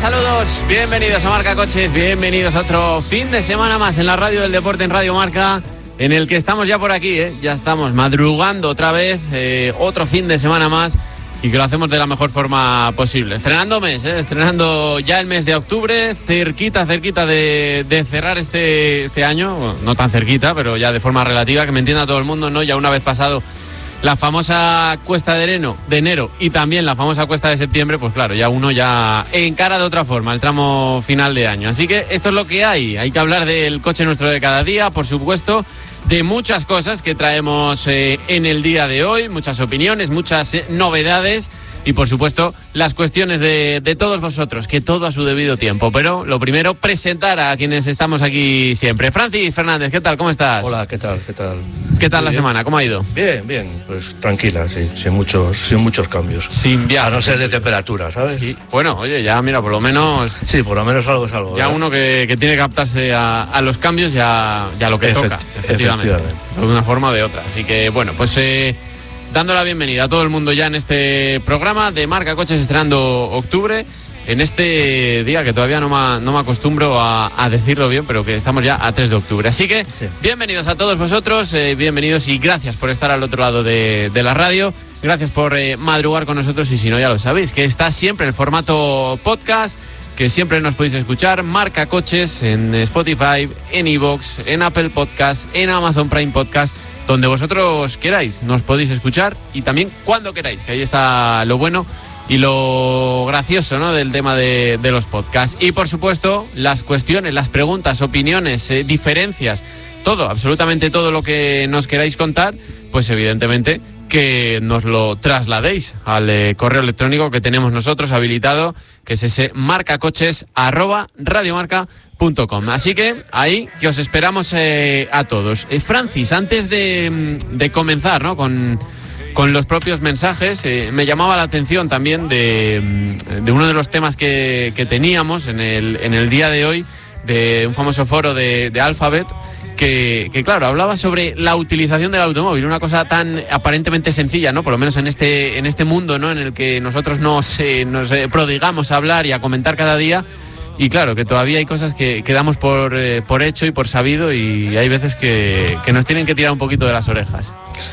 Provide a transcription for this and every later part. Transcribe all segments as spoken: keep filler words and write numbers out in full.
saludos, bienvenidos a Marca Coches, bienvenidos a otro fin de semana más en la radio del deporte, en Radio Marca, en el que estamos ya por aquí, ¿eh? Ya estamos madrugando otra vez, eh, otro fin de semana más, y que lo hacemos de la mejor forma posible. Estrenando mes, ¿eh? Estrenando ya el mes de octubre, cerquita, cerquita de, de cerrar este, este año, bueno, no tan cerquita, pero ya de forma relativa, que me entienda todo el mundo, ¿no? Ya una vez pasado la famosa cuesta de enero, de enero y también la famosa cuesta de septiembre, pues claro, ya uno ya encara de otra forma el tramo final de año. Así que esto es lo que hay. Hay que hablar del coche nuestro de cada día, por supuesto, de muchas cosas que traemos eh, en el día de hoy, muchas opiniones, muchas eh, novedades y, por supuesto, las cuestiones de, de todos vosotros, que todo a su debido tiempo. Pero lo primero, presentar a quienes estamos aquí siempre. Francis Fernández, ¿qué tal? ¿Cómo estás? Hola, ¿qué tal? ¿Qué tal? ¿Qué tal Muy la bien. semana? ¿Cómo ha ido? Bien, bien, pues tranquila, sí, sin muchos, sin muchos cambios. Sin viajes. A no ser de temperatura, ¿sabes? Sí. Bueno, oye, ya mira, por lo menos... Sí, por lo menos algo es algo. Ya ¿verdad? uno que, que tiene que adaptarse a, a los cambios ya, ya lo que Efect- toca, efectivamente, efectivamente. de una forma o de otra. Así que, bueno, pues eh, dando la bienvenida a todo el mundo ya en este programa de Marca Coches estrenando octubre, en este día que todavía no me, no me acostumbro a, a decirlo bien, pero que estamos ya a tres de octubre. Así que, Sí. bienvenidos a todos vosotros, eh, bienvenidos y gracias por estar al otro lado de, de la radio. Gracias por eh, madrugar con nosotros y si no, ya lo sabéis, que está siempre el formato podcast, que siempre nos podéis escuchar, Marca Coches, en Spotify, en iVoox, en Apple Podcast, en Amazon Prime Podcast, donde vosotros queráis, nos podéis escuchar y también cuando queráis, que ahí está lo bueno y lo gracioso, ¿no?, del tema de, de los podcasts. Y por supuesto, las cuestiones, las preguntas, opiniones, eh, diferencias, todo, absolutamente todo lo que nos queráis contar, pues evidentemente que nos lo trasladéis al eh, correo electrónico que tenemos nosotros habilitado, que es ese marcacoches arroba radiomarca punto com. Así que ahí que os esperamos eh, a todos. Eh, Francis, antes de, de comenzar, ¿no?, con, con los propios mensajes, eh, me llamaba la atención también de, de uno de los temas que, que teníamos en el, en el día de hoy, de un famoso foro de, de Alphabet, que, que claro, hablaba sobre la utilización del automóvil, una cosa tan aparentemente sencilla, ¿no?, por lo menos en este, en este mundo, ¿no?, en el que nosotros nos, eh, nos eh, prodigamos a hablar y a comentar cada día. Y claro, que todavía hay cosas que, que damos por, eh, por hecho y por sabido, y hay veces que, que nos tienen que tirar un poquito de las orejas.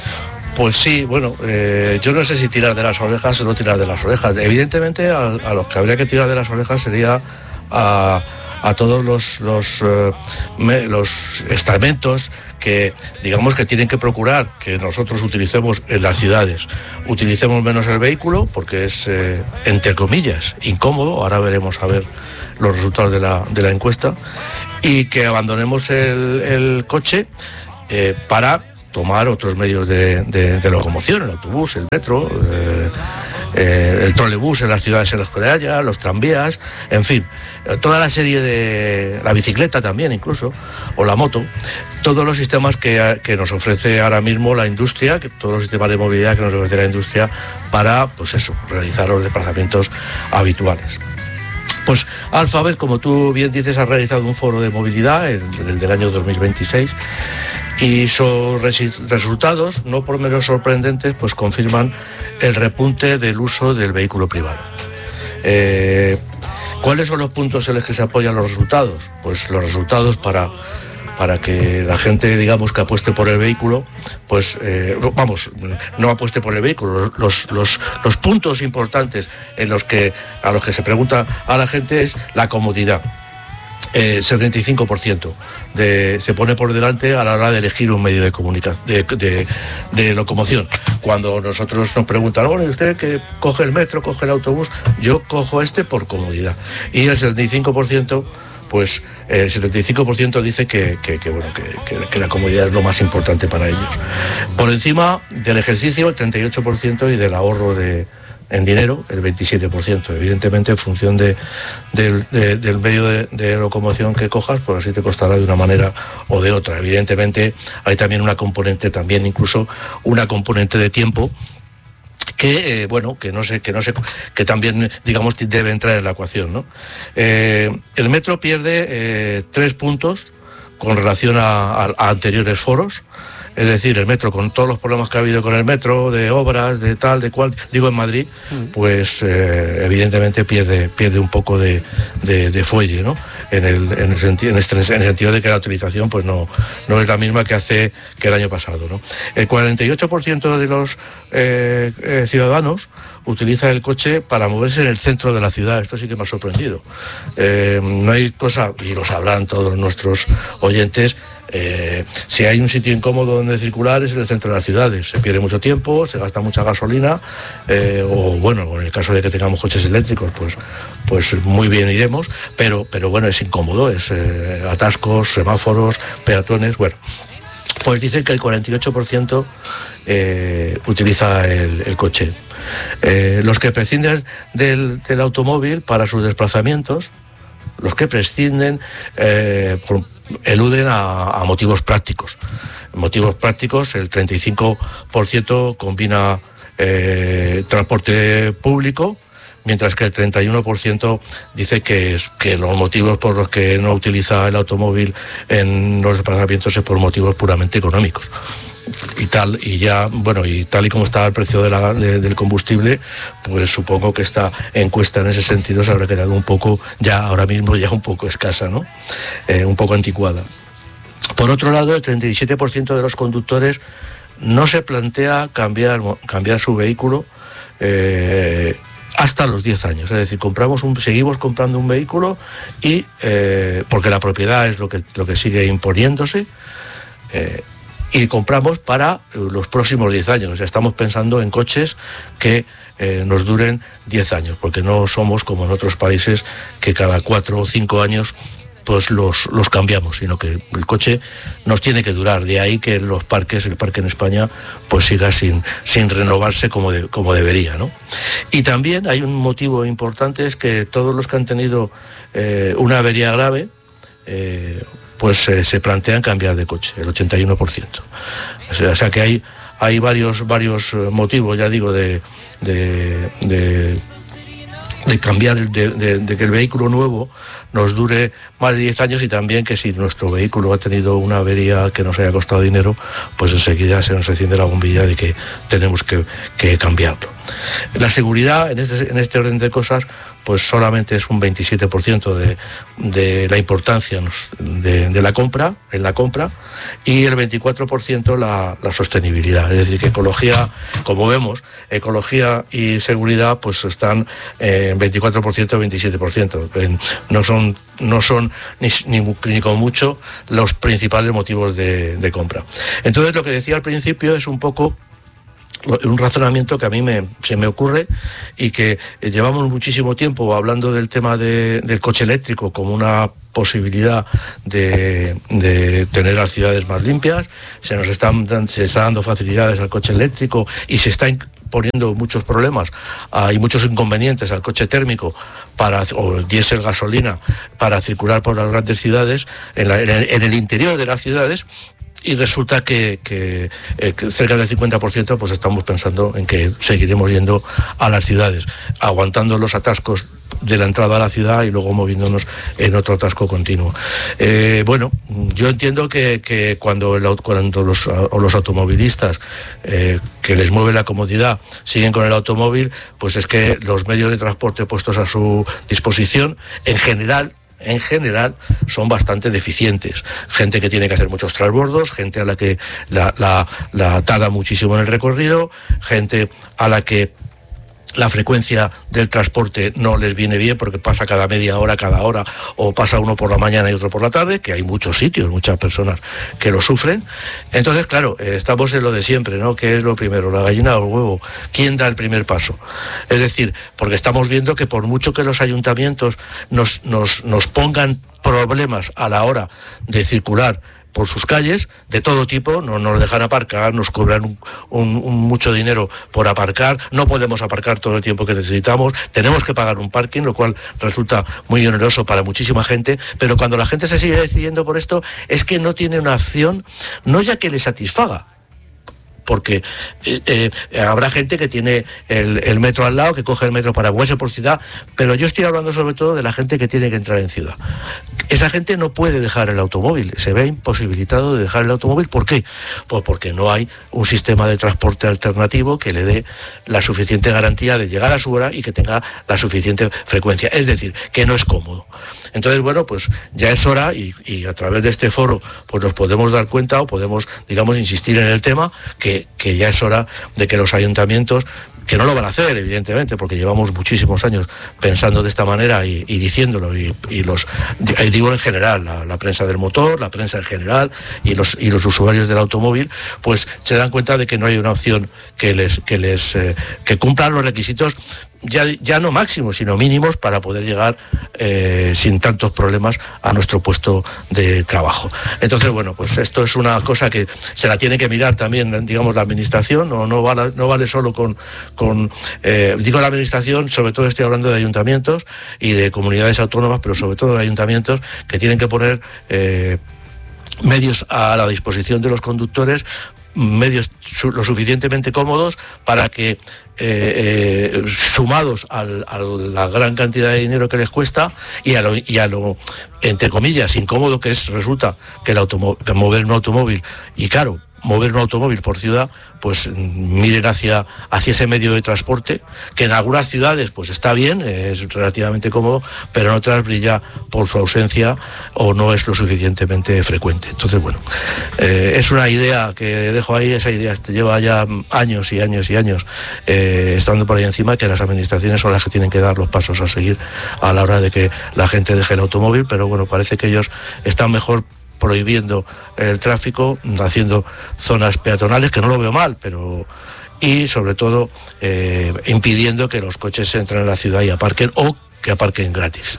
Pues sí, bueno, eh, yo no sé si tirar de las orejas o no tirar de las orejas. Evidentemente, a, a los que habría que tirar de las orejas sería a, a todos los, los, eh, me, los estamentos que, digamos, que tienen que procurar que nosotros utilicemos en las ciudades. Utilicemos menos el vehículo porque es, eh, entre comillas, incómodo. Ahora veremos a ver los resultados de la, de la encuesta. Y que abandonemos el, el coche eh, para tomar otros medios de, de, de locomoción, el autobús, el metro, eh, eh, el trolebús en las ciudades en las que haya, los tranvías, en fin, toda la serie de... la bicicleta también incluso, o la moto, todos los sistemas que, que nos ofrece ahora mismo la industria, que todos los sistemas de movilidad que nos ofrece la industria para, pues eso, realizar los desplazamientos habituales. Pues Alphabet, como tú bien dices, ha realizado un foro de movilidad, el, el del año dos mil veintiséis, y sus res- resultados, no por menos sorprendentes, pues confirman el repunte del uso del vehículo privado. Eh, ¿Cuáles son los puntos en los que se apoyan los resultados? Pues los resultados para... para que la gente, digamos, que apueste por el vehículo, pues, eh, vamos, no apueste por el vehículo. Los, los, los puntos importantes en los que, a los que se pregunta a la gente es la comodidad. Eh, setenta y cinco por ciento de, se pone por delante a la hora de elegir un medio de comunicación, de, de, de locomoción. Cuando nosotros nos preguntan, bueno, ¿usted que coge el metro, coge el autobús? Yo cojo este por comodidad. Y el setenta y cinco por ciento pues el setenta y cinco por ciento dice que, que, que, bueno, que, que, que la comodidad es lo más importante para ellos. Por encima del ejercicio, el treinta y ocho por ciento, y del ahorro de, en dinero, el veintisiete por ciento. Evidentemente, en función de, del, de, del medio de, de locomoción que cojas, pues así te costará de una manera o de otra. Evidentemente, hay también una componente, también incluso una componente de tiempo, que eh, bueno, que no sé, que no sé, que también, digamos, debe entrar en la ecuación, ¿no? Eh, el metro pierde eh, tres puntos con relación a, a, a anteriores foros. Es decir, el metro, con todos los problemas que ha habido con el metro, de obras, de tal, de cual, digo en Madrid, pues eh, evidentemente pierde pierde un poco de, de, de fuelle, ¿no? En el, en, el senti- en, este, en el sentido de que la utilización pues no, no es la misma que hace que el año pasado, ¿no? El cuarenta y ocho por ciento de los eh, eh, ciudadanos utiliza el coche para moverse en el centro de la ciudad. Esto sí que me ha sorprendido. Eh, no hay cosa, y lo sabrán todos nuestros oyentes, Eh, si hay un sitio incómodo donde circular es en el centro de las ciudades. Se pierde mucho tiempo, se gasta mucha gasolina, eh, o bueno, en el caso de que tengamos coches eléctricos, pues, pues muy bien iremos, pero, pero bueno, es incómodo, es eh, atascos, semáforos, peatones, bueno. Pues dicen que el cuarenta y ocho por ciento eh, utiliza el, el coche. Eh, los que prescinden del, del automóvil para sus desplazamientos, los que prescinden eh, por, eluden a, a motivos prácticos. Motivos prácticos, el treinta y cinco por ciento combina eh, transporte público, mientras que el treinta y uno por ciento dice que, es, que los motivos por los que no utiliza el automóvil en los desplazamientos es por motivos puramente económicos. Y tal, y ya, bueno, y tal y como está el precio de la, de, del combustible, pues supongo que esta encuesta en ese sentido se habrá quedado un poco, ya ahora mismo ya un poco escasa, ¿no? Eh, un poco anticuada. Por otro lado, el treinta y siete por ciento de los conductores no se plantea cambiar, cambiar su vehículo eh, hasta los diez años. Es decir, compramos un, seguimos comprando un vehículo y eh, porque la propiedad es lo que, lo que sigue imponiéndose, eh, y compramos para los próximos diez años. O sea, estamos pensando en coches que eh, nos duren diez años, porque no somos como en otros países que cada cuatro o cinco años pues los, los cambiamos, sino que el coche nos tiene que durar. De ahí que los parques, el parque en España, pues siga sin, sin renovarse como, de, como debería, ¿no? Y también hay un motivo importante, es que todos los que han tenido eh, una avería grave, eh, pues eh, se plantean cambiar de coche, el ochenta y uno por ciento. O sea, o sea que hay, hay varios, varios motivos, ya digo, de, de, de, de cambiar, de, de, de que el vehículo nuevo nos dure más de diez años, y también que si nuestro vehículo ha tenido una avería que nos haya costado dinero, pues enseguida se nos enciende la bombilla de que tenemos que, que cambiarlo. La seguridad, en este, en este orden de cosas, pues solamente es un veintisiete por ciento de, de la importancia de, de la compra, en la compra, y el veinticuatro por ciento la, la sostenibilidad. Es decir, que ecología, como vemos, ecología y seguridad pues están en veinticuatro por ciento, veintisiete por ciento. En, no son, no son ni, ni, ni con mucho los principales motivos de, de compra. Entonces, lo que decía al principio es un poco un razonamiento que a mí me, se me ocurre, y que llevamos muchísimo tiempo hablando del tema de, del coche eléctrico como una posibilidad de, de tener las ciudades más limpias. Se nos están, se está dando facilidades al coche eléctrico y se está poniendo muchos problemas uh, y muchos inconvenientes al coche térmico para, o el diésel gasolina para circular por las grandes ciudades, en, la, en, el, en el interior de las ciudades. Y resulta que, que, eh, que cerca del cincuenta por ciento pues estamos pensando en que seguiremos yendo a las ciudades, aguantando los atascos de la entrada a la ciudad y luego moviéndonos en otro atasco continuo. Eh, bueno, yo entiendo que, que cuando, el, cuando los, o los automovilistas eh, que les mueve la comodidad siguen con el automóvil, pues es que los medios de transporte puestos a su disposición, en general, en general son bastante deficientes. Gente que tiene que hacer muchos transbordos, gente a la que la, la, la tarda muchísimo en el recorrido, gente a la que la frecuencia del transporte no les viene bien porque pasa cada media hora, cada hora, o pasa uno por la mañana y otro por la tarde, que hay muchos sitios, muchas personas que lo sufren. Entonces, claro, estamos en lo de siempre, ¿no? ¿Qué es lo primero, la gallina o el huevo? ¿Quién da el primer paso? Es decir, porque estamos viendo que por mucho que los ayuntamientos nos, nos, nos pongan problemas a la hora de circular por sus calles, de todo tipo, no nos dejan aparcar, nos cobran un, un, un mucho dinero por aparcar, no podemos aparcar todo el tiempo que necesitamos, tenemos que pagar un parking, lo cual resulta muy oneroso para muchísima gente, pero cuando la gente se sigue decidiendo por esto, es que no tiene una acción, no ya que le satisfaga, porque eh, eh, habrá gente que tiene el, el metro al lado, que coge el metro para moverse por ciudad, pero yo estoy hablando sobre todo de la gente que tiene que entrar en ciudad. Esa gente no puede dejar el automóvil, se ve imposibilitado de dejar el automóvil. ¿Por qué? Pues porque no hay un sistema de transporte alternativo que le dé la suficiente garantía de llegar a su hora y que tenga la suficiente frecuencia, es decir, que no es cómodo. Entonces, bueno, pues ya es hora y, y a través de este foro pues nos podemos dar cuenta o podemos, digamos, insistir en el tema que, que ya es hora de que los ayuntamientos, que no lo van a hacer, evidentemente, porque llevamos muchísimos años pensando de esta manera y, y diciéndolo, y, y los digo en general, la, la prensa del motor, la prensa en general y los y los usuarios del automóvil, pues se dan cuenta de que no hay una opción que les que les eh, que cumplan los requisitos ya, ya no máximos, sino mínimos para poder llegar eh, sin tantos problemas a nuestro puesto de trabajo. Entonces, bueno, pues esto es una cosa que se la tiene que mirar también, digamos, la administración, no, no, vale, no vale solo con, con eh, digo la administración, sobre todo estoy hablando de ayuntamientos y de comunidades autónomas, pero sobre todo de ayuntamientos que tienen que poner eh, medios a la disposición de los conductores, medios su, lo suficientemente cómodos para que eh, eh, sumados al, a la gran cantidad de dinero que les cuesta y a lo, y a lo entre comillas incómodo que es, resulta que el automóvil, que mover un automóvil y caro mover un automóvil por ciudad, pues miren hacia, hacia ese medio de transporte, que en algunas ciudades pues está bien, es relativamente cómodo, pero en otras brilla por su ausencia o no es lo suficientemente frecuente. Entonces, bueno, eh, es una idea que dejo ahí, esa idea lleva ya años y años y años eh, estando por ahí encima, que las administraciones son las que tienen que dar los pasos a seguir a la hora de que la gente deje el automóvil, pero bueno, parece que ellos están mejor prohibiendo el tráfico, haciendo zonas peatonales, que no lo veo mal, pero y sobre todo eh, impidiendo que los coches entren en la ciudad y aparquen o que aparquen gratis.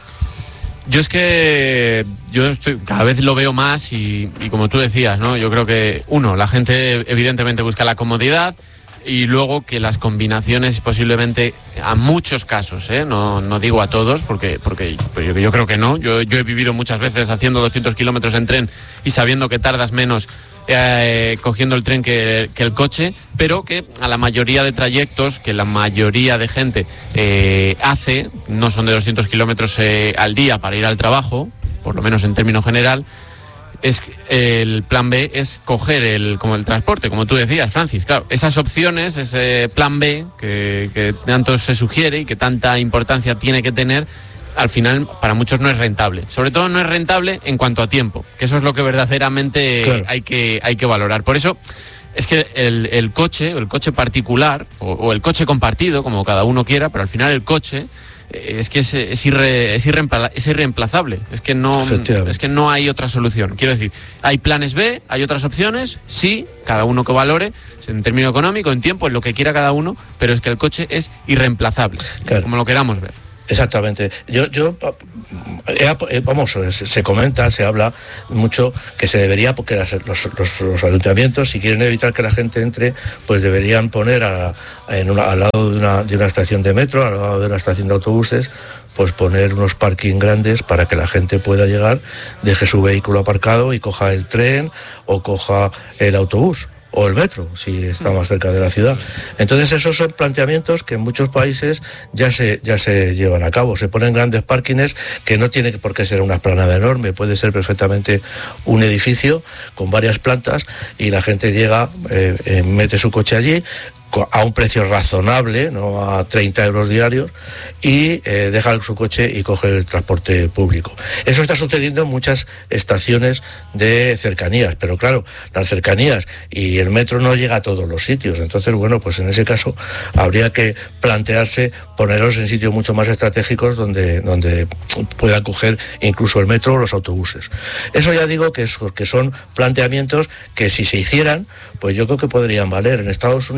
Yo es que yo estoy, cada vez lo veo más y, y como tú decías, ¿no? Yo creo que, uno, la gente evidentemente busca la comodidad, y luego que las combinaciones posiblemente a muchos casos, ¿eh? no, no digo a todos porque, porque yo, yo creo que no, yo, yo he vivido muchas veces haciendo doscientos kilómetros en tren y sabiendo que tardas menos eh, cogiendo el tren que, que el coche, pero que a la mayoría de trayectos que la mayoría de gente eh, hace, no son de doscientos kilómetros eh, al día para ir al trabajo, por lo menos en término general, es el plan B es coger el como el transporte, como tú decías, Francis. Claro, esas opciones, ese plan B que, que tanto se sugiere y que tanta importancia tiene que tener, al final para muchos no es rentable. Sobre todo no es rentable en cuanto a tiempo, que eso es lo que verdaderamente claro. hay que hay que valorar. Por eso es que el, el coche, el coche particular o, o el coche compartido, como cada uno quiera, pero al final el coche es que es, es, irre, es, irreempla, es irreemplazable, es que no es que no hay otra solución. Quiero decir, hay planes B, hay otras opciones, sí, cada uno que valore, en término económico, en tiempo, en lo que quiera cada uno, pero es que el coche es irreemplazable, claro. como lo queramos ver. Exactamente. Yo, yo vamos, se comenta, se habla mucho que se debería, porque los, los, los ayuntamientos, si quieren evitar que la gente entre, pues deberían poner a, en una, al lado de una, de una estación de metro, al lado de una estación de autobuses, pues poner unos parking grandes para que la gente pueda llegar, deje su vehículo aparcado y coja el tren o coja el autobús. O el metro, si está más cerca de la ciudad. Entonces esos son planteamientos que en muchos países ya se, ya se llevan a cabo. Se ponen grandes parkings que no tiene por qué ser una explanada enorme, puede ser perfectamente un edificio con varias plantas y la gente llega, eh, eh, mete su coche allí, a un precio razonable, no a treinta euros diarios, y eh, deja su coche y coge el transporte público. Eso está sucediendo en muchas estaciones de cercanías, pero claro, las cercanías y el metro no llega a todos los sitios. Entonces, bueno, pues en ese caso habría que plantearse ponerlos en sitios mucho más estratégicos donde, donde puedan coger incluso el metro o los autobuses. Eso ya digo que, es, que son planteamientos que si se hicieran, pues yo creo que podrían valer. En Estados Unidos no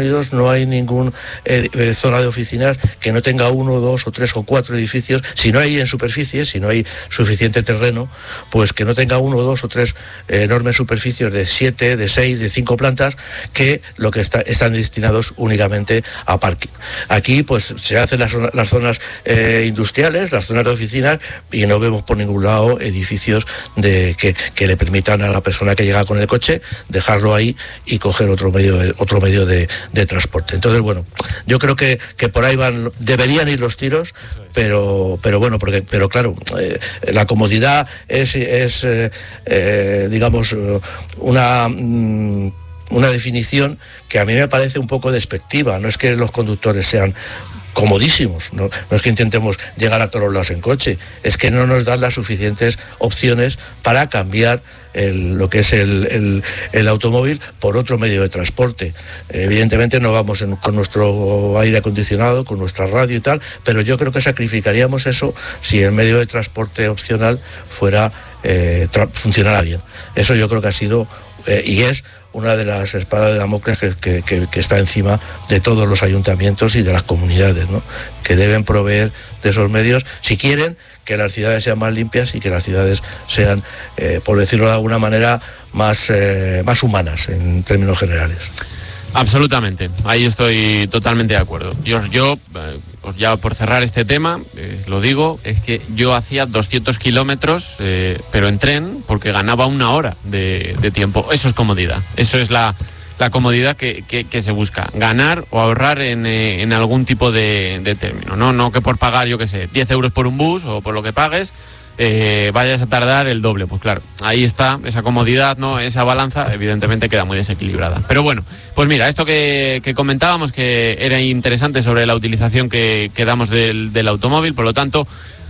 no hay ninguna eh, zona de oficinas que no tenga uno, dos o tres o cuatro edificios. Si no hay en superficie, si no hay suficiente terreno, pues que no tenga uno, dos o tres eh, enormes superficies de siete, de seis, de cinco plantas, que lo que está, están destinados únicamente a parking. Aquí pues se hacen las, las zonas eh, industriales, las zonas de oficinas, y no vemos por ningún lado edificios de que, que le permitan a la persona que llega con el coche dejarlo ahí y coger otro medio de, otro medio de, de transporte. Entonces, bueno, yo creo que, que por ahí van, deberían ir los tiros, pero, pero bueno, porque, pero claro, eh, la comodidad es, es eh, eh, digamos, una... Mm, una definición que a mí me parece un poco despectiva. No es que los conductores sean comodísimos, no, no es que intentemos llegar a todos lados en coche, es que no nos dan las suficientes opciones para cambiar el, lo que es el, el, el automóvil por otro medio de transporte. Evidentemente no vamos en, con nuestro aire acondicionado, con nuestra radio y tal, pero yo creo que sacrificaríamos eso si el medio de transporte opcional fuera eh, tra- funcionara bien. Eso yo creo que ha sido eh, y es una de las espadas de Damocles que, que, que, que está encima de todos los ayuntamientos y de las comunidades, ¿no? Que deben proveer de esos medios si quieren que las ciudades sean más limpias y que las ciudades sean, eh, por decirlo de alguna manera, más, eh, más humanas en términos generales. Absolutamente, ahí estoy totalmente de acuerdo. Yo, yo eh, ya por cerrar este tema, eh, lo digo, es que yo hacía doscientos kilómetros, eh, pero en tren, porque ganaba una hora de, de tiempo. Eso es comodidad, eso es la, la comodidad que, que, que se busca, ganar o ahorrar en, eh, en algún tipo de, de término, ¿no? No que por pagar, yo qué sé, diez euros por un bus o por lo que pagues, Eh, vayas a tardar el doble. Pues claro, ahí está esa comodidad, ¿no? Esa balanza evidentemente queda muy desequilibrada. Pero bueno, pues mira, esto que, que comentábamos que era interesante sobre la utilización que, que damos del, del automóvil, por lo tanto,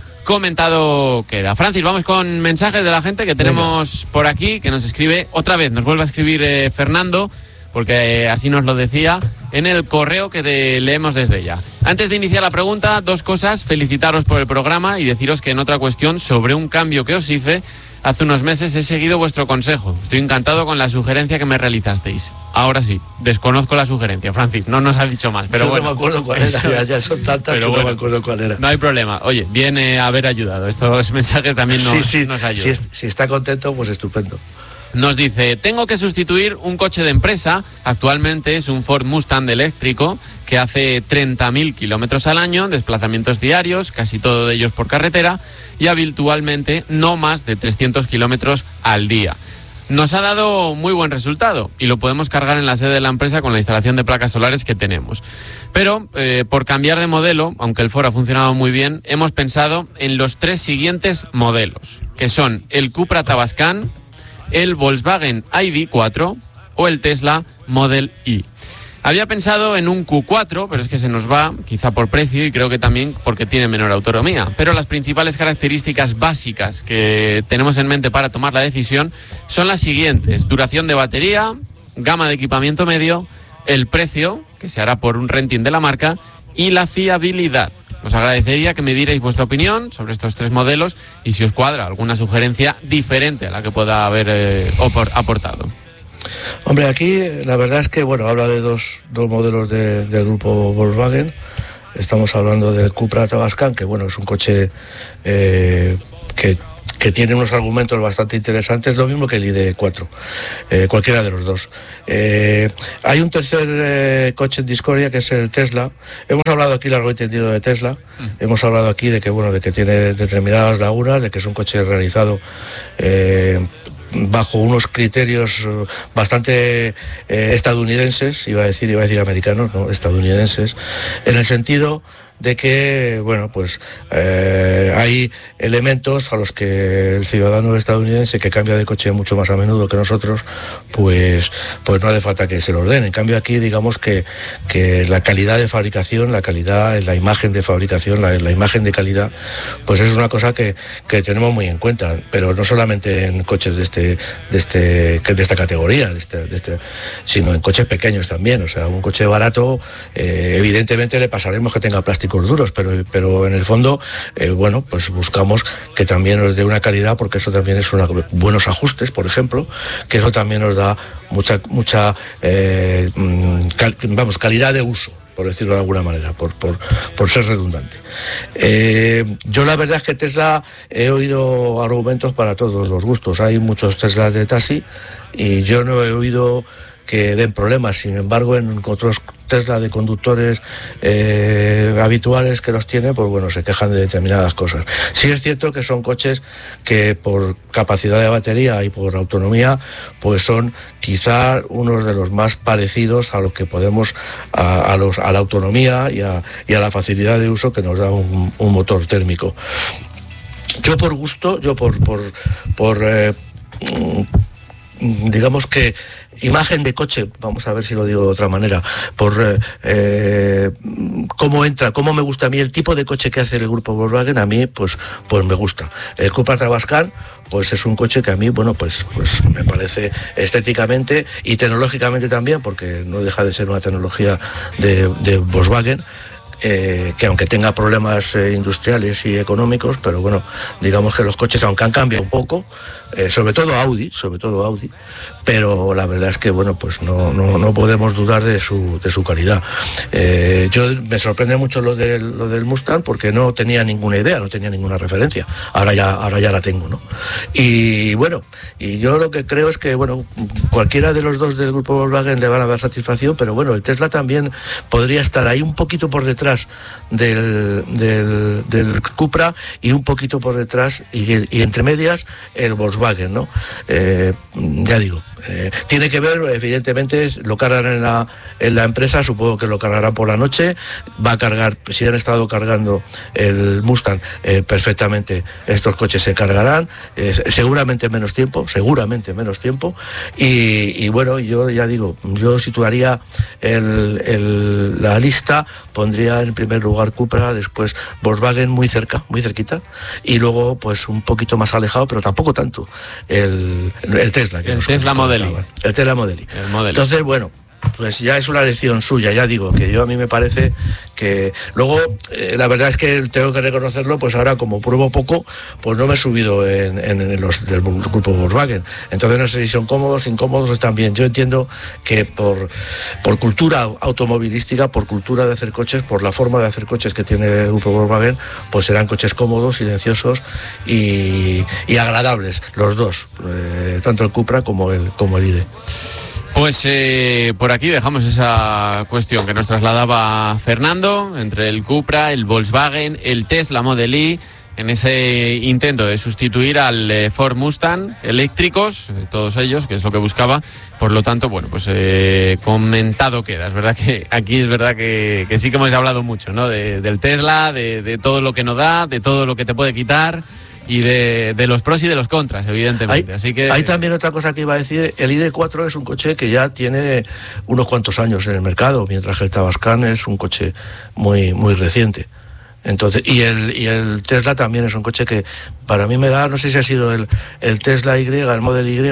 comentado queda. Francis, vamos con mensajes de la gente que tenemos Venga. por aquí, que nos escribe otra vez, nos vuelve a escribir eh, Fernando, porque eh, así nos lo decía en el correo que de, leemos desde ella. Antes de iniciar la pregunta, dos cosas: felicitaros por el programa y deciros que en otra cuestión sobre un cambio que os hice hace unos meses he seguido vuestro consejo. Estoy encantado con la sugerencia que me realizasteis. Ahora sí, desconozco la sugerencia, Francis, no nos ha dicho más, pero Yo bueno. no me acuerdo cuál era, ya, ya son tantas pero que bueno, no me acuerdo cuál era. No hay problema, oye, viene a haber ayudado, estos mensajes también nos, sí, sí, nos ayudan. Si, si está contento, pues estupendo. Nos dice, tengo que sustituir un coche de empresa, actualmente es un Ford Mustang eléctrico que hace treinta mil kilómetros al año, desplazamientos diarios, casi todo de ellos por carretera, y habitualmente no más de trescientos kilómetros al día. Nos ha dado muy buen resultado y lo podemos cargar en la sede de la empresa con la instalación de placas solares que tenemos. Pero eh, por cambiar de modelo, aunque el Ford ha funcionado muy bien, hemos pensado en los tres siguientes modelos, que son el Cupra Tavascan, el Volkswagen I D cuatro o el Tesla Model Y. Había pensado en un Q cuatro, pero es que se nos va, quizá por precio y creo que también porque tiene menor autonomía. Pero las principales características básicas que tenemos en mente para tomar la decisión son las siguientes: duración de batería, gama de equipamiento medio, el precio, que se hará por un renting de la marca, y la fiabilidad. Os agradecería que me dierais vuestra opinión sobre estos tres modelos y si os cuadra alguna sugerencia diferente a la que pueda haber eh, aportado. Hombre, aquí la verdad es que, bueno, habla de dos, dos modelos de, del grupo Volkswagen. Estamos hablando del Cupra Tavascan, que bueno, es un coche eh, que... que tiene unos argumentos bastante interesantes, lo mismo que el I D cuatro, eh, cualquiera de los dos. Eh, hay un tercer eh, coche en discordia que es el Tesla. Hemos hablado aquí largo y tendido de Tesla, mm. hemos hablado aquí de que bueno, de que tiene determinadas lagunas, de que es un coche realizado eh, bajo unos criterios bastante eh, estadounidenses, iba a decir, iba a decir americanos, no, estadounidenses, en el sentido de que, bueno, pues eh, hay elementos a los que el ciudadano estadounidense que cambia de coche mucho más a menudo que nosotros, pues, pues no hace falta que se lo den. En cambio aquí, digamos que, que la calidad de fabricación, la calidad, la imagen de fabricación, la, la imagen de calidad, pues es una cosa que, que tenemos muy en cuenta, pero no solamente en coches de este, de este, de esta categoría, de este, de este, sino en coches pequeños también. O sea, un coche barato, eh, evidentemente le pasaremos que tenga plástico plásticos duros, pero, pero en el fondo, eh, bueno, pues buscamos que también nos dé una calidad, porque eso también es una, buenos ajustes, por ejemplo, que eso también nos da mucha, mucha eh, cal, vamos, calidad de uso, por decirlo de alguna manera, por, por, por ser redundante. Eh, yo la verdad es que Tesla he oído argumentos para todos los gustos. Hay muchos Teslas de taxi y yo no he oído que den problemas. Sin embargo, en otros Tesla de conductores eh, habituales que los tienen, pues bueno, se quejan de determinadas cosas. Sí es cierto que son coches que por capacidad de batería y por autonomía, pues son quizá unos de los más parecidos a lo que podemos, a, a, los, a la autonomía y a, y a la facilidad de uso que nos da un, un motor térmico. Yo por gusto, yo por... por, por eh, digamos que imagen de coche, vamos a ver si lo digo de otra manera, por eh, cómo entra, cómo me gusta a mí el tipo de coche que hace el grupo Volkswagen, a mí pues pues me gusta. El Cupra Tavascan pues es un coche que a mí, bueno, pues pues me parece estéticamente y tecnológicamente también, porque no deja de ser una tecnología de, de Volkswagen. Eh, que aunque tenga problemas eh, industriales y económicos, pero bueno, digamos que los coches, aunque han cambiado un poco, eh, sobre todo Audi, sobre todo Audi, pero la verdad es que bueno, pues no, no, no podemos dudar de su, de su calidad. Eh, yo me sorprende mucho lo del, lo del Mustang, porque no tenía ninguna idea, no tenía ninguna referencia. Ahora ya, ahora ya la tengo, ¿no? Y bueno, y yo lo que creo es que bueno, cualquiera de los dos del grupo Volkswagen le van a dar satisfacción, pero bueno, el Tesla también podría estar ahí un poquito por detrás Del, del, del Cupra y un poquito por detrás y, y entre medias el Volkswagen, ¿no? Eh, ya digo, eh, tiene que ver, evidentemente, lo cargan en la, en la empresa, supongo que lo cargarán por la noche, va a cargar, si han estado cargando el Mustang, eh, perfectamente estos coches se cargarán, eh, seguramente menos tiempo, seguramente menos tiempo, y, y bueno, yo ya digo, yo situaría el, el, la lista, pondría en primer lugar Cupra, después Volkswagen muy cerca, muy cerquita, y luego pues un poquito más alejado, pero tampoco tanto, el, el Tesla. Que el Tesla Model I. El Tesla Model I. El Model I. Entonces, bueno, pues ya es una elección suya, ya digo, que yo a mí me parece que... Luego, eh, la verdad es que tengo que reconocerlo, pues ahora como pruebo poco, pues no me he subido en, en, en los del grupo Volkswagen. Entonces no sé si son cómodos, incómodos o están bien. Yo entiendo que por, por cultura automovilística, por cultura de hacer coches, por la forma de hacer coches que tiene el grupo Volkswagen, pues serán coches cómodos, silenciosos y, y agradables, los dos, eh, tanto el Cupra como el, como el I D. Pues eh, por aquí dejamos esa cuestión que nos trasladaba Fernando entre el Cupra, el Volkswagen, el Tesla Model I, en ese intento de sustituir al eh, Ford Mustang eléctricos, eh, todos ellos, que es lo que buscaba. Por lo tanto, bueno, pues eh, comentado queda. Es verdad que aquí es verdad que, que sí que hemos hablado mucho, ¿no? De, del Tesla, de, de todo lo que nos da, de todo lo que te puede quitar. Y de, de los pros y de los contras, evidentemente. Hay, Así que... hay también otra cosa que iba a decir. El I D cuatro es un coche que ya tiene unos cuantos años en el mercado, mientras que el Tavascan es un coche muy, muy reciente. Entonces, y el, y el Tesla también es un coche que para mí me da, no sé si ha sido el, el Tesla Y, el Model Y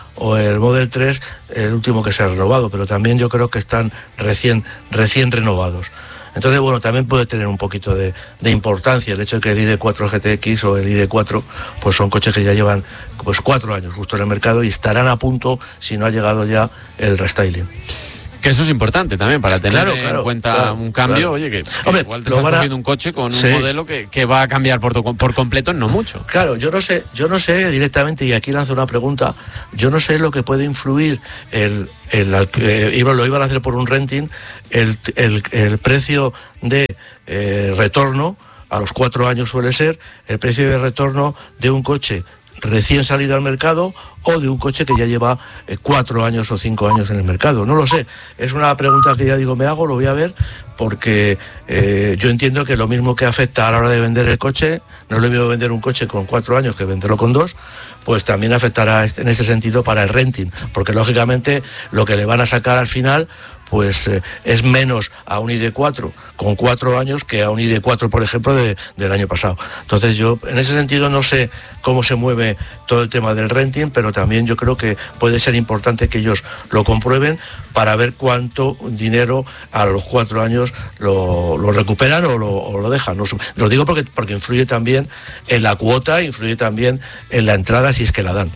o el Model tres, el último que se ha renovado, pero también yo creo que están recién, recién renovados. Entonces, bueno, también puede tener un poquito de, de importancia el hecho de que el I D cuatro G T X o el I D cuatro, pues son coches que ya llevan pues cuatro años justo en el mercado y estarán a punto, si no ha llegado ya, el restyling. Que eso es importante también, para tener claro, claro, en cuenta claro, un cambio, claro. oye, que, que Hombre, igual te estás a... cogiendo un coche con sí. un modelo que, que va a cambiar por, tu, por completo en no mucho. Claro, yo no sé, yo no sé directamente, y aquí lanzo una pregunta, yo no sé lo que puede influir el, el, el eh, lo iban a hacer por un renting, el, el, el precio de eh, retorno, a los cuatro años suele ser, el precio de retorno de un coche recién salido al mercado o de un coche que ya lleva eh, cuatro años o cinco años en el mercado. No lo sé, es una pregunta que ya digo me hago, lo voy a ver, porque eh, yo entiendo que lo mismo que afecta a la hora de vender el coche, no es lo mismo vender un coche con cuatro años que venderlo con dos, pues también afectará en ese sentido para el renting, porque lógicamente lo que le van a sacar al final pues eh, es menos a un I D cuatro con cuatro años que a un I D cuatro, por ejemplo, de, del año pasado. Entonces yo, en ese sentido, no sé cómo se mueve todo el tema del renting, pero también yo creo que puede ser importante que ellos lo comprueben para ver cuánto dinero a los cuatro años muchos lo, lo recuperan o lo, o lo dejan. Os lo digo porque, porque influye también en la cuota, influye también en la entrada si es que la dan.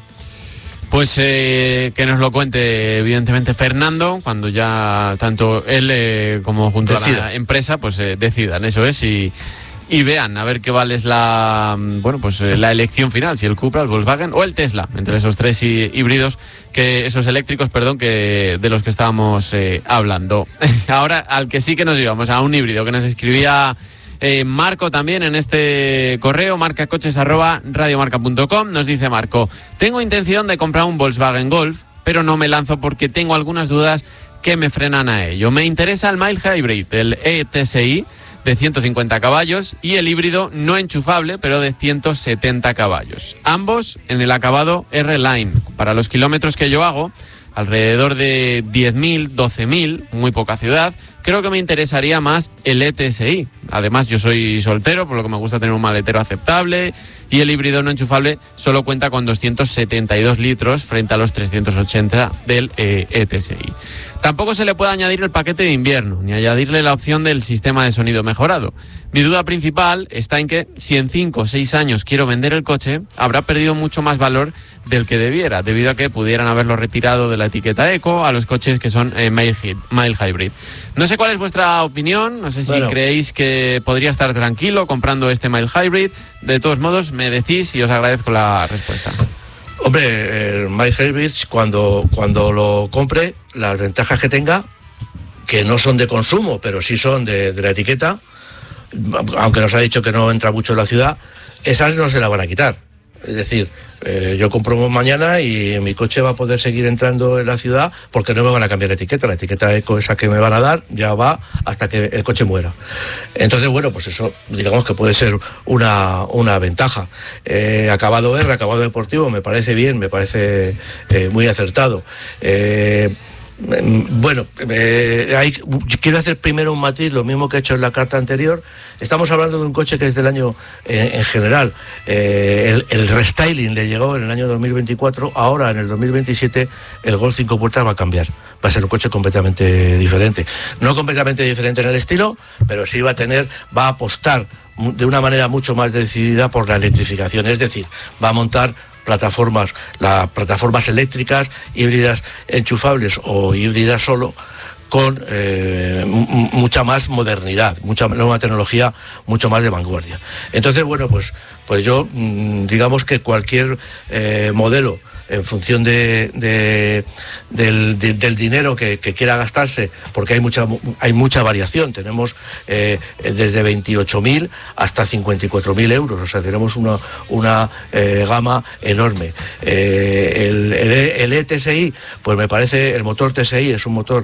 Pues eh, que nos lo cuente evidentemente Fernando, cuando ya tanto él eh, como junto Decida. a la empresa pues eh, decidan, eso es, y, y vean a ver qué vale es la bueno pues eh, la elección final, si el Cupra, el Volkswagen o el Tesla, entre esos tres híbridos, que esos eléctricos, perdón, que de los que estábamos eh, hablando. Ahora al que sí que nos íbamos, a un híbrido que nos escribía Eh, Marco también en este correo, marcacoches arroba radiomarca punto com. Nos dice Marco: tengo intención de comprar un Volkswagen Golf, pero no me lanzo porque tengo algunas dudas que me frenan a ello. Me interesa el mild hybrid, el E T S I de ciento cincuenta caballos y el híbrido no enchufable, pero de ciento setenta caballos. Ambos en el acabado R-Line. Para los kilómetros que yo hago, alrededor de diez mil, doce mil, muy poca ciudad, creo que me interesaría más el E T S I. Además, yo soy soltero, por lo que me gusta tener un maletero aceptable, y el híbrido no enchufable solo cuenta con doscientos setenta y dos litros frente a los trescientos ochenta del eh, E T S I. Tampoco se le puede añadir el paquete de invierno, ni añadirle la opción del sistema de sonido mejorado. Mi duda principal está en que si en cinco o seis años quiero vender el coche, habrá perdido mucho más valor del que debiera, debido a que pudieran haberlo retirado de la etiqueta Eco a los coches que son eh, mild hybrid. No sé cuál es vuestra opinión, no sé si bueno. creéis que podría estar tranquilo comprando este mild hybrid. De todos modos, me decís y os agradezco la respuesta. Hombre, el mild hybrid, cuando, cuando lo compre, las ventajas que tenga, que no son de consumo, pero sí son de, de la etiqueta, aunque nos ha dicho que no entra mucho en la ciudad, esas no se la van a quitar. Es decir, eh, yo compro mañana y mi coche va a poder seguir entrando en la ciudad porque no me van a cambiar la etiqueta. La etiqueta Eco esa que me van a dar ya va hasta que el coche muera. Entonces, bueno, pues eso digamos que puede ser una, una ventaja. Eh, acabado R, acabado deportivo, me parece bien, me parece eh, muy acertado. Eh, Bueno, eh, hay, quiero hacer primero un matiz, lo mismo que he hecho en la carta anterior. Estamos hablando de un coche que es del año, eh, en general, eh, el, el restyling le llegó en el año dos mil veinticuatro, ahora en el dos mil veintisiete el Golf cinco puertas va a cambiar, va a ser un coche completamente diferente. No completamente diferente en el estilo, pero sí va a tener, va a apostar de una manera mucho más decidida por la electrificación, es decir, va a montar plataformas, las plataformas eléctricas, híbridas enchufables o híbridas solo, con eh, m- mucha más modernidad, mucha nueva tecnología, mucho más de vanguardia. Entonces, bueno, pues, pues yo mmm, digamos que cualquier eh, modelo, en función de, de, del, de, del dinero que, que quiera gastarse, porque hay mucha hay mucha variación. Tenemos eh, desde veintiocho mil hasta cincuenta y cuatro mil euros, o sea, tenemos una, una eh, gama enorme. Eh, el, el, el E T S I, pues me parece, el motor T S I es un motor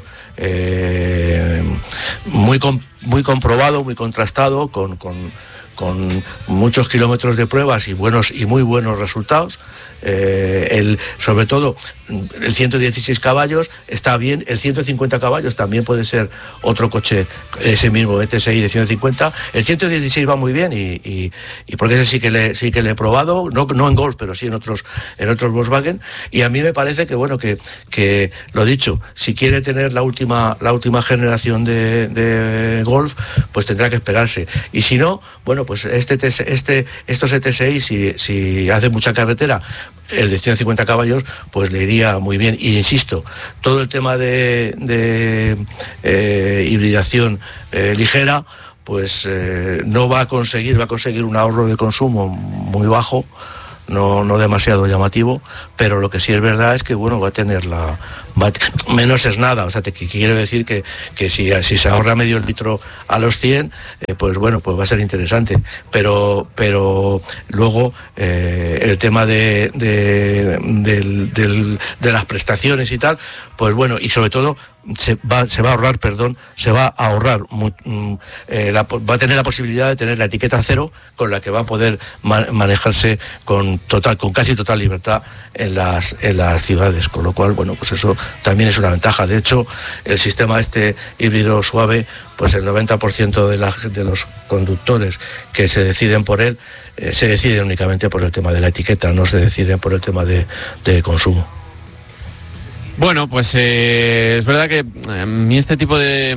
eh, muy, com, muy comprobado, muy contrastado, con, con, con muchos kilómetros de pruebas y buenos y muy buenos resultados. Eh, el, sobre todo el ciento dieciséis caballos está bien, el ciento cincuenta caballos también puede ser otro coche, ese mismo E T S I de ciento cincuenta. El ciento dieciséis va muy bien y, y, y porque ese sí que le sí que le he probado, no, no en Golf, pero sí en otros en otros Volkswagen, y a mí me parece que bueno que, que lo dicho, si quiere tener la última la última generación de, de Golf, pues tendrá que esperarse, y si no, bueno, pues este este estos E T S I, si, si hace mucha carretera, el de ciento cincuenta caballos, pues le iría muy bien. Y insisto, todo el tema de, de eh, hibridación eh, ligera, pues eh, no va a conseguir, va a conseguir un ahorro de consumo muy bajo, no, no demasiado llamativo, pero lo que sí es verdad es que bueno, va a tener la va a, menos es nada, o sea, te quiere decir que, que si, si se ahorra medio litro a los cien, eh, pues bueno, pues va a ser interesante, pero pero luego eh, el tema de de, del, del, de las prestaciones y tal, pues bueno, y sobre todo se va, se va a ahorrar, perdón, se va a ahorrar, eh, la, va a tener la posibilidad de tener la etiqueta cero, con la que va a poder man, manejarse con total, con casi total libertad en las, en las ciudades, con lo cual, bueno, pues eso también es una ventaja. De hecho, el sistema este híbrido suave, pues el noventa por ciento de, la, de los conductores que se deciden por él, eh, se deciden únicamente por el tema de la etiqueta, no se deciden por el tema de, de consumo. Bueno, pues eh, es verdad que a mí este tipo de,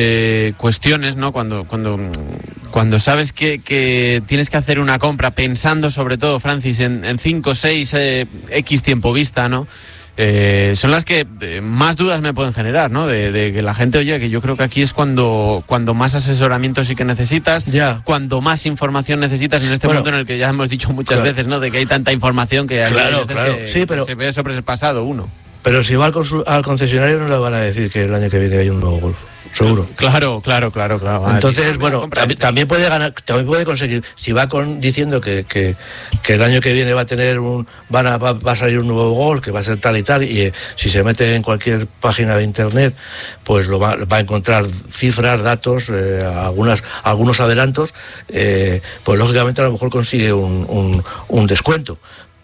de cuestiones, ¿no? Cuando cuando cuando sabes que, que tienes que hacer una compra pensando sobre todo, Francis, en cinco, seis, eh, X tiempo vista, ¿no? Eh, son las que eh, más dudas me pueden generar, ¿no? De, de que la gente, oye, que yo creo que aquí es cuando cuando más asesoramiento sí que necesitas, ya. Cuando más información necesitas en este bueno, mundo en el que ya hemos dicho muchas claro. veces, ¿no? De que hay tanta información que, claro, claro. que, sí, pero, que se ve sobrepasado uno. Pero si va al, consu- al concesionario no le van a decir que el año que viene hay un nuevo Golf, seguro. Claro, claro, claro, claro. Entonces, decir, bueno, también, también puede ganar, también puede conseguir. Si va con diciendo que, que, que el año que viene va a tener un, van a, va, va a salir un nuevo Golf, que va a ser tal y tal, y eh, si se mete en cualquier página de internet, pues lo va, va a encontrar cifras, datos, eh, algunas, algunos adelantos, eh, pues lógicamente a lo mejor consigue un, un, un descuento.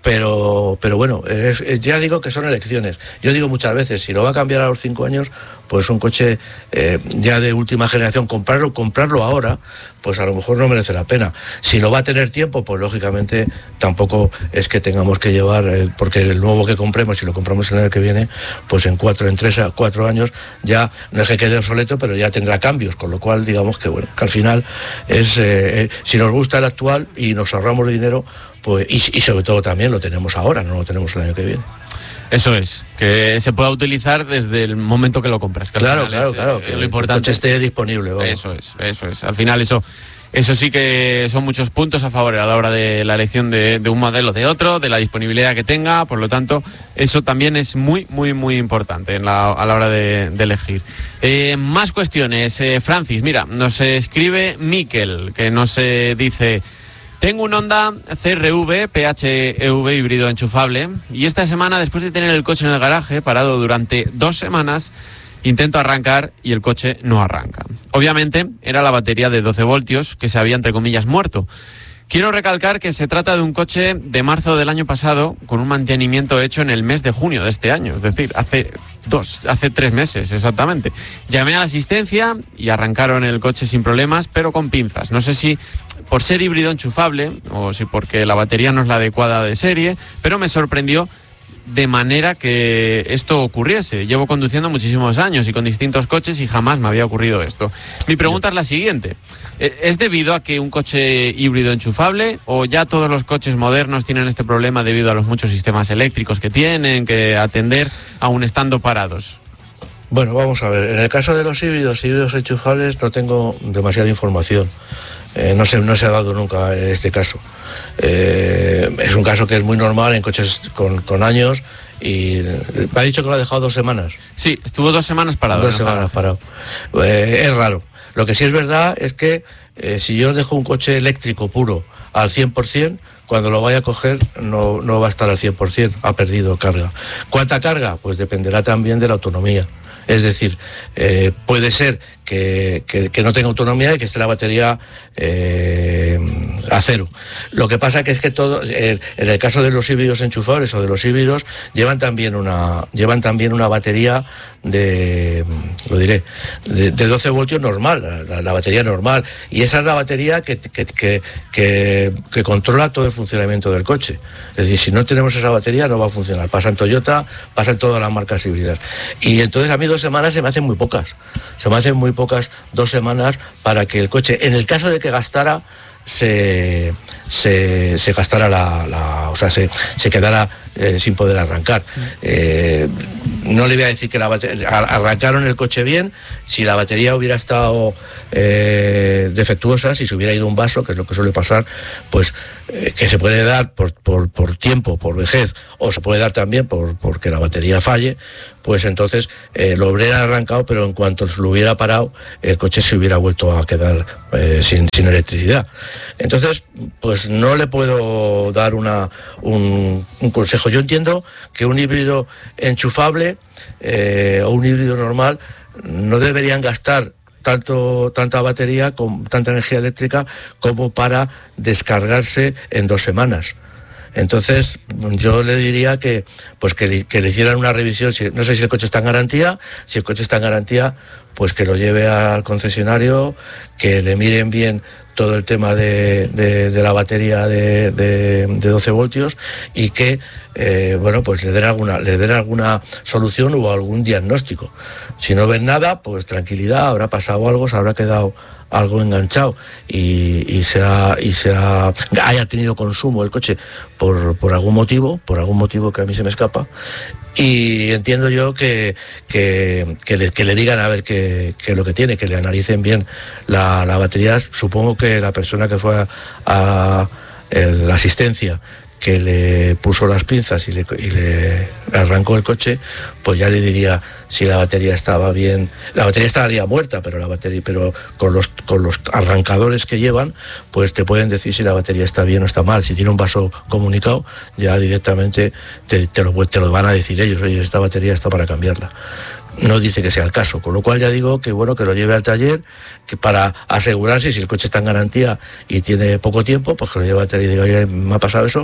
Pero, pero bueno, es, es, ya digo que son elecciones. Yo digo muchas veces, si lo va a cambiar a los cinco años, pues un coche eh, ya de última generación, comprarlo, comprarlo ahora, pues a lo mejor no merece la pena. Si lo va a tener tiempo, pues lógicamente tampoco es que tengamos que llevar, eh, porque el nuevo que compremos, si lo compramos el año que viene, pues en cuatro, en tres a cuatro años ya no es que quede obsoleto, pero ya tendrá cambios, con lo cual digamos que bueno, que al final es, eh, eh, si nos gusta el actual y nos ahorramos dinero, pues y, y sobre todo también lo tenemos ahora, no lo tenemos el año que viene. Eso es, que se pueda utilizar desde el momento que lo compras. Que claro, claro, es, claro, eh, que lo importante el coche esté disponible. Vamos. Eso es, eso es. Al final eso, eso sí que son muchos puntos a favor a la hora de la elección de, de un modelo de otro, de la disponibilidad que tenga, por lo tanto, eso también es muy, muy, muy importante en la, a la hora de, de elegir. Eh, más cuestiones, eh, Francis, mira, nos escribe Miquel, que nos eh, dice... Tengo un Honda C R V P H E V híbrido enchufable y esta semana, después de tener el coche en el garaje parado durante dos semanas, intento arrancar y el coche no arranca. Obviamente era la batería de doce voltios que se había, entre comillas, muerto. Quiero recalcar que se trata de un coche de marzo del año pasado con un mantenimiento hecho en el mes de junio de este año, es decir, hace dos, hace tres meses exactamente. Llamé a la asistencia y arrancaron el coche sin problemas, pero con pinzas. No sé si por ser híbrido enchufable o si porque la batería no es la adecuada de serie, pero me sorprendió de manera que esto ocurriese. Llevo conduciendo muchísimos años y con distintos coches y jamás me había ocurrido esto. Mi pregunta es la siguiente. ¿Es debido a que un coche híbrido enchufable o ya todos los coches modernos tienen este problema debido a los muchos sistemas eléctricos que tienen que atender aún estando parados? Bueno, vamos a ver. En el caso de los híbridos, híbridos enchufables, no tengo demasiada información. Eh, no, se, no se ha dado nunca en este caso. Eh, es un caso que es muy normal en coches con, con años y me ha dicho que lo ha dejado dos semanas. Sí, estuvo dos semanas parado. Dos semanas parado. Eh, es raro. Lo que sí es verdad es que eh, si yo dejo un coche eléctrico puro al cien por ciento, cuando lo vaya a coger no, no va a estar al cien por ciento, ha perdido carga. ¿Cuánta carga? Pues dependerá también de la autonomía. Es decir, eh, puede ser que, que, que no tenga autonomía y que esté la batería eh, a cero. Lo que pasa que es que todo, eh, en el caso de los híbridos enchufables o de los híbridos, llevan también una, llevan también una batería de, lo diré, de, de doce voltios normal, la, la batería normal. Y esa es la batería que, que, que, que, que controla todo el funcionamiento del coche. Es decir, si no tenemos esa batería no va a funcionar. Pasa en Toyota, pasa en todas las marcas híbridas. Y entonces a mí dos semanas se me hacen muy pocas. Se me hacen muy pocas dos semanas para que el coche, en el caso de que gastara, se, se, se gastara la, la... o sea, se, se quedara eh, sin poder arrancar. Eh, no le voy a decir que la batería, arrancaron el coche bien. Si la batería hubiera estado eh, defectuosa, si se hubiera ido un vaso, que es lo que suele pasar, pues eh, que se puede dar por, por, por tiempo, por vejez, o se puede dar también por porque la batería falle, pues entonces eh, lo hubiera arrancado, pero en cuanto lo hubiera parado, el coche se hubiera vuelto a quedar eh, sin, sin electricidad. Entonces, pues no le puedo dar una, un, un consejo. Yo entiendo que un híbrido enchufable eh, o un híbrido normal no deberían gastar tanto tanta batería, con tanta energía eléctrica como para descargarse en dos semanas. Entonces yo le diría que pues que le, que le hicieran una revisión. Si, no sé si el coche está en garantía. Si el coche está en garantía, pues que lo lleve al concesionario, que le miren bien todo el tema de, de, de la batería de, de, de doce voltios y que eh, bueno, pues le den alguna le den alguna solución o algún diagnóstico. Si no ven nada, pues tranquilidad, habrá pasado algo, se habrá quedado algo enganchado y, y, se ha, y se ha, haya tenido consumo el coche por, por algún motivo, por algún motivo que a mí se me escapa, y entiendo yo que, que, que, le, que le digan a ver qué es lo que tiene, que le analicen bien la, la batería. Supongo que la persona que fue a, a el, la asistencia que le puso las pinzas y le, y le arrancó el coche, pues ya le diría si la batería estaba bien. La batería estaría muerta, pero la batería, pero con los con los arrancadores que llevan, pues te pueden decir si la batería está bien o está mal. Si tiene un vaso comunicado, ya directamente te, te, lo, te lo van a decir ellos. Oye, esta batería está para cambiarla. No dice que sea el caso, con lo cual ya digo que bueno, que lo lleve al taller, que para asegurarse si el coche está en garantía y tiene poco tiempo, pues que lo lleve al taller y diga, oye, me ha pasado eso,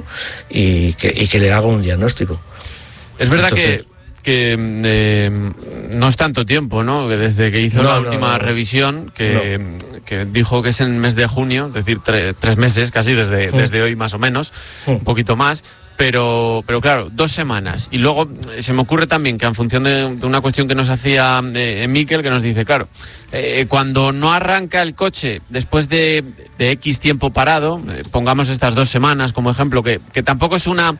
y que, y que le haga un diagnóstico. Es verdad Entonces, que, que eh, no es tanto tiempo, ¿no? Que desde que hizo no, la última no, no, revisión, que, no. que dijo que es en el mes de junio, es decir, tre, tres meses casi desde, mm. desde hoy más o menos, mm. un poquito más. Pero, pero claro, dos semanas. Y luego se me ocurre también que en función de, de una cuestión que nos hacía eh, Miquel, que nos dice, claro, eh, cuando no arranca el coche después de, de X tiempo parado, eh, pongamos estas dos semanas como ejemplo, que, que tampoco es una...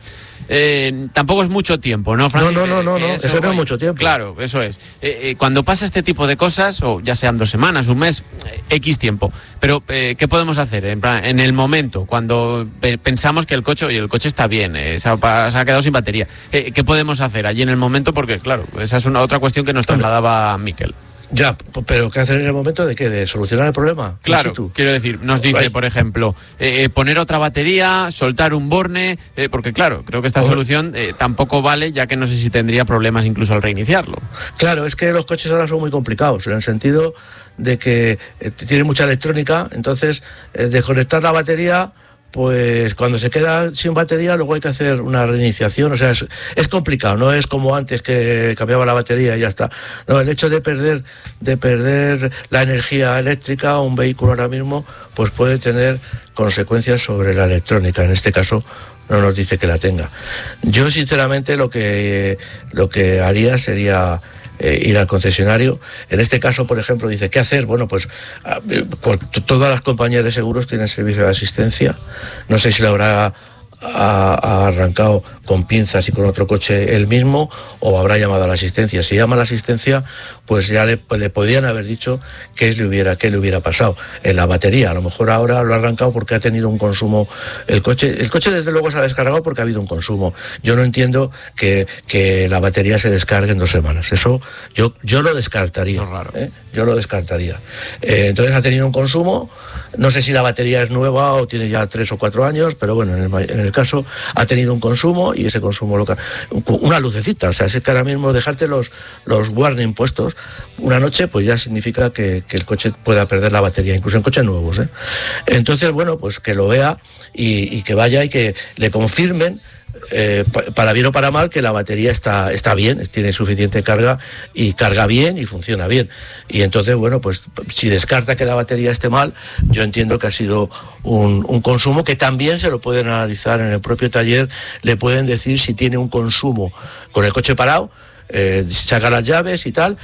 Eh, tampoco es mucho tiempo, ¿no, Francis? No, no, no, no, eh, no eso, eso no es mucho tiempo. Claro, eso es. Eh, eh, cuando pasa este tipo de cosas, o ya sean dos semanas, un mes, eh, X tiempo, pero eh, ¿qué podemos hacer en, plan, en el momento, cuando eh, pensamos que el coche, oye, el coche está bien, eh, se, ha, se ha quedado sin batería? Eh, ¿Qué podemos hacer allí en el momento? Porque, claro, esa es una otra cuestión que nos trasladaba Miquel. Ya, pero ¿qué hacer en el momento de qué? ¿De solucionar el problema? Claro, quiero decir, nos dice, right. por ejemplo, eh, poner otra batería, soltar un borne, eh, porque claro, creo que esta oh. solución eh, tampoco vale, ya que no sé si tendría problemas incluso al reiniciarlo. Claro, es que los coches ahora son muy complicados, en el sentido de que eh, tienen mucha electrónica, entonces eh, desconectar la batería... Pues cuando se queda sin batería luego hay que hacer una reiniciación, o sea, es, es complicado, no es como antes que cambiaba la batería y ya está. No, el hecho de perder de perder la energía eléctrica, un vehículo ahora mismo, pues puede tener consecuencias sobre la electrónica, en este caso no nos dice que la tenga. Yo sinceramente lo que lo que haría sería Eh, ir al concesionario. En este caso, por ejemplo, dice, ¿qué hacer? Bueno, pues eh, todas las compañías de seguros tienen servicio de asistencia. No sé si lo habrá ha, ha arrancado con pinzas y con otro coche él mismo, o habrá llamado a la asistencia. Si llama a la asistencia, pues ya le, le podían haber dicho qué le hubiera, qué le hubiera pasado en la batería. A lo mejor ahora lo ha arrancado porque ha tenido un consumo. El coche, el coche desde luego se ha descargado porque ha habido un consumo. Yo no entiendo que, que la batería se descargue en dos semanas. Eso yo, yo lo descartaría. Es raro. ¿eh? Yo lo descartaría. Eh, entonces ha tenido un consumo. No sé si la batería es nueva o tiene ya tres o cuatro años, pero bueno, en el, en el caso ha tenido un consumo y ese consumo local, una lucecita, o sea, es que ahora mismo dejarte los, los warning puestos una noche, pues ya significa que, que el coche pueda perder la batería, incluso en coches nuevos, ¿eh? Entonces, bueno, pues que lo vea y, y que vaya y que le confirmen, Eh, para bien o para mal, que la batería está, está bien, tiene suficiente carga y carga bien y funciona bien. Y entonces, bueno, pues si descarta que la batería esté mal, yo entiendo que ha sido un, un consumo que también se lo pueden analizar en el propio taller, le pueden decir si tiene un consumo con el coche parado. Eh, saca las llaves y tal,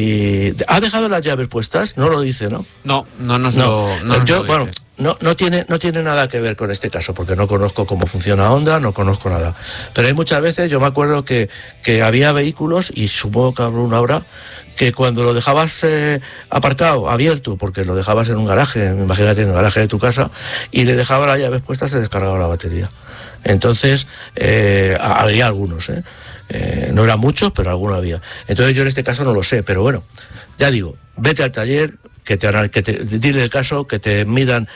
y ¿ha dejado las llaves puestas? No lo dice, ¿no? No, no nos no. lo, no yo, nos lo bueno, no, no tiene, no tiene nada que ver con este caso, porque no conozco cómo funciona Honda, no conozco nada. Pero hay muchas veces, yo me acuerdo que, que había vehículos, y supongo que habrá una hora, que cuando lo dejabas eh, aparcado, abierto, porque lo dejabas en un garaje, imagínate en el garaje de tu casa, y le dejabas las llaves puestas, se descargaba la batería. Entonces, eh, había algunos, ¿eh? Eh, no eran muchos, pero alguno había. Entonces yo en este caso no lo sé, pero bueno, ya digo, vete al taller, que te, que te dile el caso, que te midan